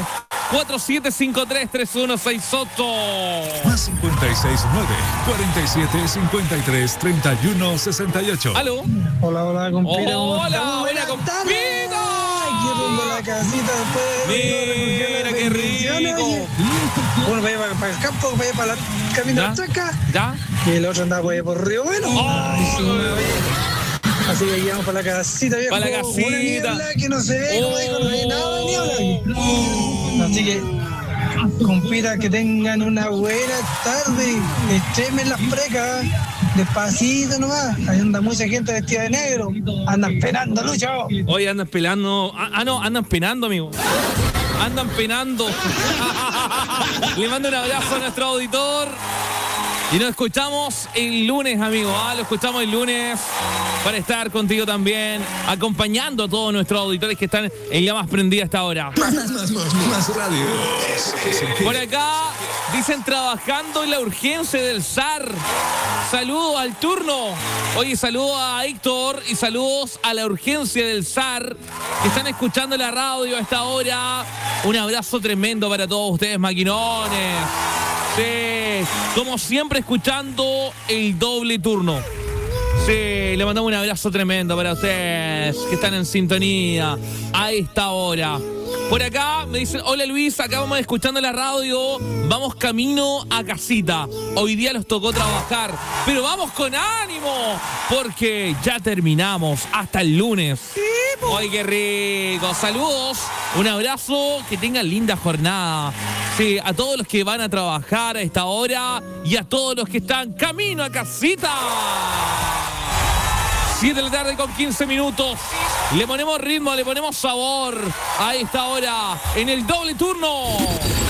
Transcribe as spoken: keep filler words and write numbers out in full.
cuatro siete cinco tres tres uno seis ocho. Más cincuenta y seis nueve, cuarenta y siete, cincuenta y tres, treinta y uno, sesenta y ocho. ¿Aló? Hola, hola, compita. Oh, hola, hola, Buenas compita. tardes. Aquí rumbo a la casita después de Mira, qué rico. Uno para allá para el campo, para allá para la camino de la chaca. ¿Ya? Y el otro andaba por allá por Río Bueno. Oh, Ay, su madre. Así que llegamos para la casita, viejo. Para la casita. Una niebla que no se ve, como digo, no hay nada de niebla. Así que, compita, que tengan una buena tarde. Estremen las precas. Despacito nomás. Ahí anda mucha gente vestida de negro. Andan penando, Lucho. Hoy andan pelando. Ah, ah, no, andan penando, amigo. Andan penando. Le mando un abrazo a nuestro auditor. Y nos escuchamos el lunes, amigo. ¿ah? Lo escuchamos el lunes para estar contigo también, acompañando a todos nuestros auditores que están en la más prendida hasta ahora. Más, más, más, más radio. Por acá dicen trabajando en la urgencia del S A R. Saludos al turno. Oye, saludos a Héctor y saludos a la urgencia del S A R que están escuchando la radio a esta hora. Un abrazo tremendo para todos ustedes, maquinones. Sí, como siempre escuchando el doble turno. Sí, le mandamos un abrazo tremendo para ustedes que están en sintonía a esta hora. Por acá me dicen, hola Luis, acá vamos escuchando la radio, vamos camino a casita. Hoy día los tocó trabajar, pero vamos con ánimo, porque ya terminamos hasta el lunes. ¡Ay, qué rico! Saludos, un abrazo, que tengan linda jornada. Sí, a todos los que van a trabajar a esta hora y a todos los que están camino a casita. siete de la tarde con quince minutos. Le ponemos ritmo, le ponemos sabor a esta hora en el doble turno.